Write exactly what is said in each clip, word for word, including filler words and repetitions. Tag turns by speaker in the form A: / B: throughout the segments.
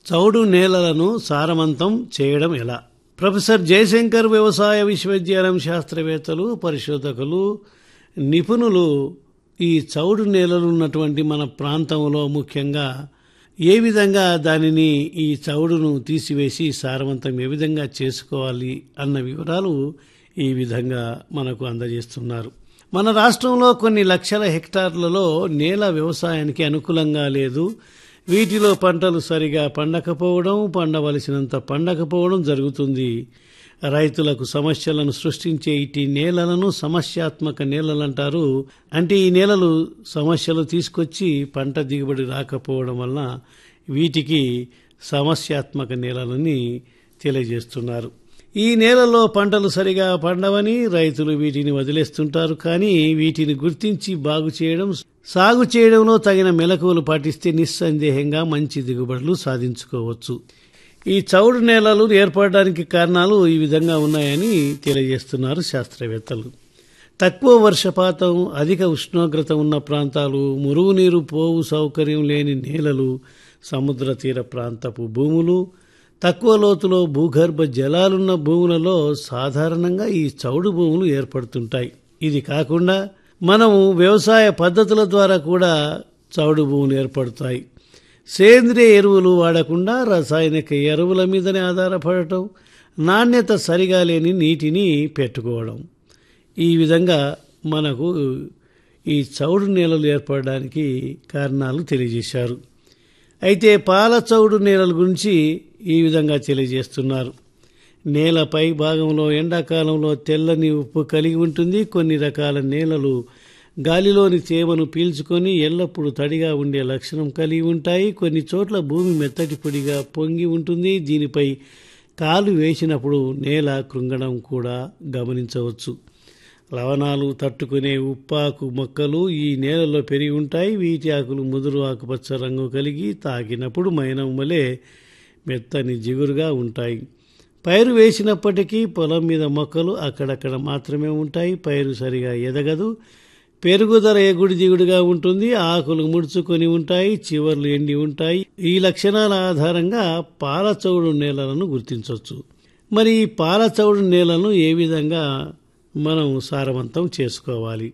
A: చౌడు నేలలను సారవంతం చేయడం ఎలా? ప్రొఫెసర్ జయశంకర్ వ్యవసాయ విశ్వవిద్యాలయం శాస్త్రవేత్తలు, పరిశోధకులు, నిపుణులు ఈ చౌడు నేలలు ఉన్నటువంటి మన ప్రాంతంలో ముఖ్యంగా ఏ విధంగా దానిని ఈ చౌడును తీసివేసి సారవంతం ఏ విధంగా చేసుకోవాలి అన్న వివరాలు ఈ విధంగా మనకు అందజేస్తున్నారు. మన రాష్ట్రంలో కొన్ని లక్షల హెక్టార్లలో నేల వ్యవసాయానికి అనుకూలంగా లేదు. వీటిలో పంటలు సరిగా పండకపోవడం, పండవలసినంత పండకపోవడం జరుగుతుంది. రైతులకు సమస్యలను సృష్టించే ఇటు నేలలను సమస్యాత్మక నేలలంటారు. అంటే ఈ నేలలు సమస్యలు తీసుకొచ్చి పంట దిగుబడి రాకపోవడం వల్ల వీటికి సమస్యాత్మక నేలలని తెలియజేస్తున్నారు. ఈ నేలలో పంటలు సరిగా పండవని రైతులు వీటిని వదిలేస్తుంటారు. కానీ వీటిని గుర్తించి బాగు చేయడం, సాగు చేయడంలో తగిన మెలకువలు పాటిస్తే నిస్సందేహంగా మంచి దిగుబడులు సాధించుకోవచ్చు. ఈ చౌడు నేలలు ఏర్పడడానికి కారణాలు ఈ విధంగా ఉన్నాయని తెలియజేస్తున్నారు శాస్త్రవేత్తలు. తక్కువ వర్షపాతం, అధిక ఉష్ణోగ్రత ఉన్న ప్రాంతాలు, మురుగునీరు పోవు సౌకర్యం లేని నేలలు, సముద్ర తీర ప్రాంతపు భూములు, తక్కువ లోతులో భూగర్భ జలాలున్న భూములలో సాధారణంగా ఈ చౌడు భూములు ఏర్పడుతుంటాయి. ఇది కాకుండా మనము వ్యవసాయ పద్ధతుల ద్వారా కూడా చౌడు భూములు ఏర్పడతాయి. సేంద్రియ ఎరువులు వాడకుండా రసాయనిక ఎరువుల మీదనే ఆధారపడటం, నాణ్యత సరిగా లేని నీటిని పెట్టుకోవడం, ఈ విధంగా మనకు ఈ చౌడు నేలలు ఏర్పడడానికి కారణాలు తెలియజేశారు. అయితే పాల చౌడు నేలల గురించి ఈ విధంగా తెలియజేస్తున్నారు. నేల పై భాగంలో ఎండాకాలంలో తెల్లని ఉప్పు కలిగి ఉంటుంది. కొన్ని రకాల నేలలు గాలిలోని తేమను పీల్చుకొని ఎల్లప్పుడూ తడిగా ఉండే లక్షణం కలిగి ఉంటాయి. కొన్ని చోట్ల భూమి మెత్తటి పొడిగా పొంగి ఉంటుంది. దీనిపై కాలు వేసినప్పుడు నేల కృంగడం కూడా గమనించవచ్చు. లవణాలు తట్టుకునే ఉప్పాకు మొక్కలు ఈ నేలలో పెరిగి ఉంటాయి. వీటి ఆకులు ముదురు ఆకుపచ్చ రంగు కలిగి తాకినప్పుడు మైనం వలె మెత్తని జిగురుగా ఉంటాయి. పైరు వేసినప్పటికీ పొలం మీద మొక్కలు అక్కడక్కడ మాత్రమే ఉంటాయి. పైరు సరిగా ఎదగదు. పెరుగుదల ఎగుడు దిగుడుగా ఉంటుంది. ఆకులు ముడుచుకొని ఉంటాయి. చివర్లు ఎండి ఉంటాయి. ఈ లక్షణాల ఆధారంగా పాల చౌడు నేలలను గుర్తించవచ్చు. మరి ఈ పాల చౌడు నేలను ఏ విధంగా మనం సారవంతం చేసుకోవాలి?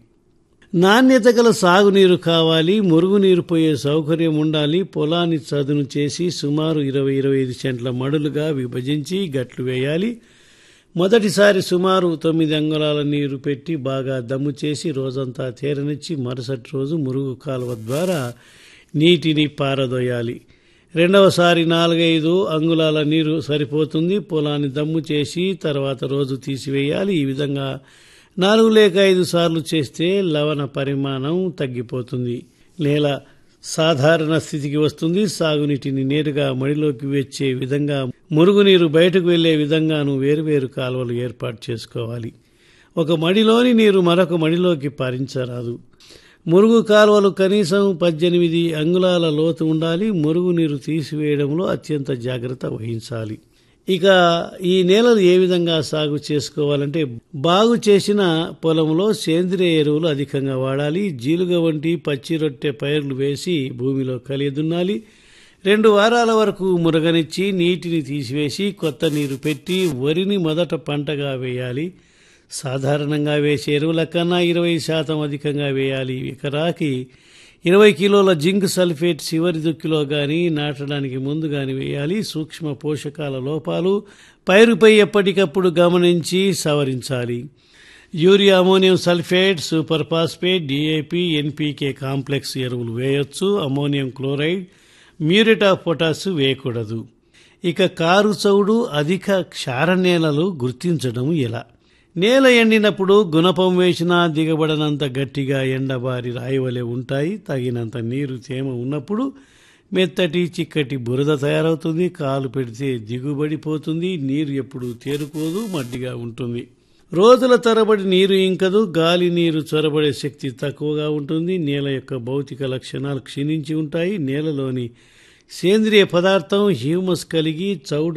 A: నాణ్యత గల సాగునీరు కావాలి. మురుగునీరు పోయే సౌకర్యం ఉండాలి. పొలాన్ని చదును చేసి సుమారు ఇరవై ఇరవై ఐదు సెంట్ల మడులుగా విభజించి గట్లు వేయాలి. మొదటిసారి సుమారు తొమ్మిది అంగుళాల నీరు పెట్టి బాగా దమ్ము చేసి రోజంతా తేరనిచ్చి మరుసటి రోజు మురుగు కాలువ ద్వారా నీటిని పారదోయాలి. రెండవసారి నాలుగైదు అంగుళాల నీరు సరిపోతుంది. పొలాన్ని దమ్ము చేసి తర్వాత రోజు తీసివేయాలి. ఈ విధంగా నాలుగు లేక ఐదు సార్లు చేస్తే లవణ పరిమాణం తగ్గిపోతుంది. నేల సాధారణ స్థితికి వస్తుంది. సాగునీటిని నేరుగా మడిలోకి వచ్చే విధంగా, మురుగునీరు బయటకు వెళ్లే విధంగాను వేరువేరు కాలువలు ఏర్పాటు చేసుకోవాలి. ఒక మడిలోని నీరు మరొక మడిలోకి పారించరాదు. మురుగు కాలువలు కనీసం పద్దెనిమిది అంగుళాల లోతు ఉండాలి. మురుగునీరు తీసివేయడంలో అత్యంత జాగ్రత్త వహించాలి. ఇక ఈ నేలలు ఏ విధంగా సాగు చేసుకోవాలంటే, బాగు చేసిన పొలంలో సేంద్రియ ఎరువులు అధికంగా వాడాలి. జీలుగ వంటి పచ్చి రొట్టె పైర్లు వేసి భూమిలో కలియదున్నాలి. రెండు వారాల వరకు మురగనిచ్చి నీటిని తీసివేసి కొత్త నీరు పెట్టి వరిని మొదట పంటగా వేయాలి. సాధారణంగా వేసే ఎరువుల కన్నా ఇరవై శాతం అధికంగా వేయాలి. ఎకరాకి ఇరవై కిలోల జింక్ సల్ఫేట్ చివరి దుక్కిలో గాని నాటడానికి ముందు గాని వేయాలి. సూక్ష్మ పోషకాల లోపాలు పైరుపై ఎప్పటికప్పుడు గమనించి సవరించాలి. Urea, ammonium sulphate, super phosphate, DAP, NPK complex ఎరువులు వేయొచ్చు. Ammonium chloride, muriate of potash వేయకూడదు. ఇక కారు చౌడు, అధిక క్షార నేలలు గుర్తించడం ఎలా? నేల ఎండినప్పుడు గుణపం వేసినా దిగబడనంత గట్టిగా ఎండబారి రాయివలే ఉంటాయి. తగినంత నీరు తేమ ఉన్నప్పుడు మెత్తటి చిక్కటి బురద తయారవుతుంది. కాలు పెడితే దిగుబడిపోతుంది. నీరు ఎప్పుడు తేరుకోదు, మడ్డిగా ఉంటుంది. రోజుల తరబడి నీరు ఇంకదు. గాలి నీరు చొరబడే శక్తి తక్కువగా ఉంటుంది. నేల యొక్క భౌతిక లక్షణాలు క్షీణించి ఉంటాయి. నేలలోని సేంద్రియ పదార్థం హ్యూమస్ కలిగి చౌడు